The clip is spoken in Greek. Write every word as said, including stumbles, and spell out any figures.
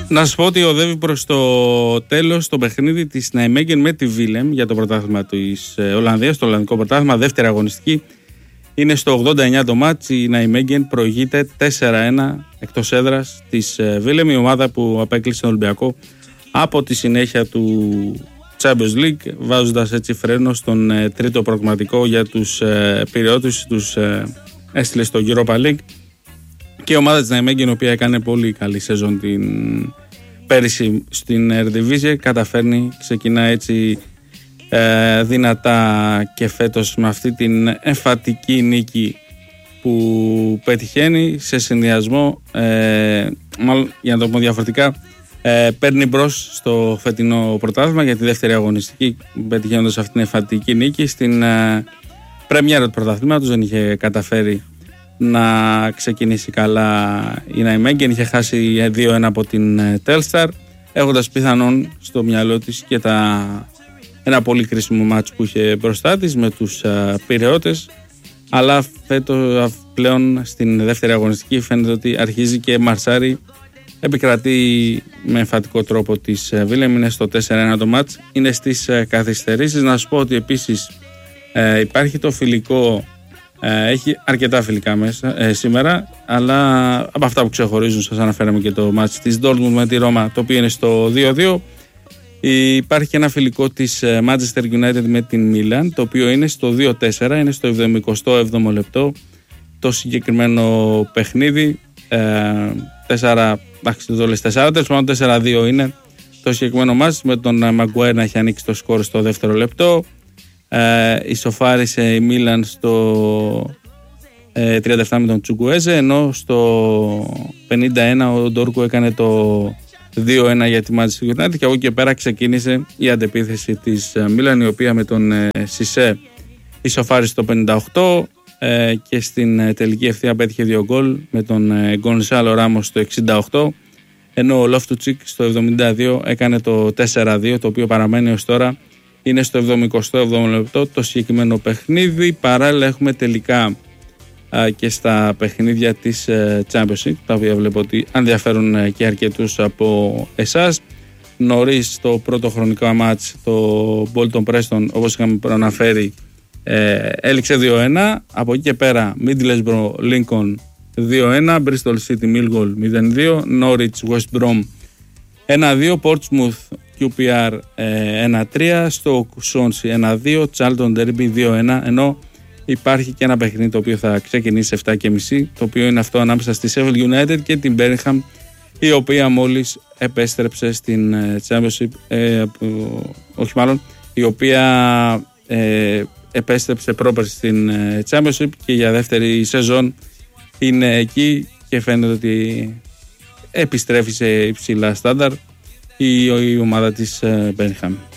Να σας πω ότι οδεύει προς το τέλος το παιχνίδι της Νάιμεγγεν με τη Βίλεμ για το πρωτάθλημα της Ολλανδίας, το Ολλανδικό πρωτάθλημα, δεύτερη αγωνιστική. Είναι στο ογδόντα εννιά το μάτς, η Νάιμεγγεν προηγείται τέσσερα ένα εκτός έδρας της Βίλεμ, η ομάδα που απέκλεισε τον Ολυμπιακό από τη συνέχεια του Champions League, βάζοντας έτσι φρένο στον ε, τρίτο προγραμματικό για τους ε, πειριώτες, τους ε, έστειλε στο Europa League. Και η ομάδα της Νάιμεγγεν, η οποία έκανε πολύ καλή σεζόν την πέρυσι στην Eredivisie, καταφέρνει, ξεκινά έτσι ε, δυνατά και φέτος με αυτή την εμφατική νίκη που πετυχαίνει σε συνδυασμό, ε, μάλλον για να το πούμε διαφορετικά, ε, παίρνει μπρος στο φετινό πρωτάθλημα για τη δεύτερη αγωνιστική, πετυχαίνοντας αυτή την εμφατική νίκη. Στην ε, πρεμιέρα του πρωταθλήματος δεν είχε καταφέρει να ξεκινήσει καλά η Νάιμεγγεν, είχε χάσει δύο ένα από την Telstar, έχοντας πιθανόν στο μυαλό της και τα, ένα πολύ κρίσιμο μάτς που είχε μπροστά της με τους uh, πειραιώτες, αλλά φέτος πλέον στην δεύτερη αγωνιστική φαίνεται ότι αρχίζει και μαρσάρει, επικρατεί με εμφατικό τρόπο της Βίλεμ, είναι στο τέσσερα ένα το μάτς, είναι στις uh, καθυστερήσεις. Να σας πω ότι επίσης uh, υπάρχει το φιλικό. Ε, έχει αρκετά φιλικά μέσα ε, σήμερα, αλλά από αυτά που ξεχωρίζουν σας αναφέραμε και το μάτς της Dortmund με τη Ρώμα, το οποίο είναι στο δύο δύο. Υπάρχει και ένα φιλικό της Manchester United με την Milan, το οποίο είναι στο δύο τέσσερα, είναι στο εβδομηκοστό έβδομο λεπτό το συγκεκριμένο παιχνίδι. ε, τέσσερα, εντάξει το λες τέσσερα, τέλος πάντων τέσσερα δύο είναι το συγκεκριμένο μάτς, με τον Maguire να έχει ανοίξει το σκορ στο δεύτερο λεπτό. Ε, ισοφάρισε η Μίλαν στο ε, τριάντα επτά με τον Τσουκουέζε, ενώ στο πενήντα ένα ο Ντόρκου έκανε το δύο ένα για τη Manchester United, και από εκεί και πέρα ξεκίνησε η αντεπίθεση της Μίλαν, η οποία με τον ε, Σισέ ισοφάρισε το πενήντα οκτώ ε, και στην τελική ευθεία πέτυχε δύο γκολ με τον ε, Γκονσάλο Ράμος στο εξήντα οκτώ, ενώ ο Λόφτουτσικ στο εβδομήντα δύο έκανε το τέσσερα δύο, το οποίο παραμένει ως τώρα. Είναι στο εβδομηκοστό έβδομο λεπτό το συγκεκριμένο παιχνίδι. Παράλληλα έχουμε τελικά α, και στα παιχνίδια της ε, Champions League, τα οποία βλέπω ότι ενδιαφέρουν ε, και αρκετούς από εσάς. Νωρίς στο πρώτο χρονικό μάτς το Bolton Preston, όπως είχαμε προαναφέρει, ε, έληξε δύο ένα. Από εκεί και πέρα Middlesbrough Lincoln δύο ένα, Bristol City Millwall μηδέν δύο, Norwich West Brom ένα δύο, Portsmouth κιου πι αρ ένα τρία, στο Swansea ένα δύο, Charlton Derby δύο ένα, ενώ υπάρχει και ένα παιχνίδι το οποίο θα ξεκινήσει επτά και μισή, το οποίο είναι αυτό ανάμεσα στη Sheffield United και την Birmingham, η οποία μόλις επέστρεψε στην Championship, ε, όχι μάλλον, η οποία ε, επέστρεψε πρόπερ στην Championship και για δεύτερη σεζόν είναι εκεί και φαίνεται ότι επιστρέφει σε υψηλά στάνταρ η, η ομάδα της Birmingham.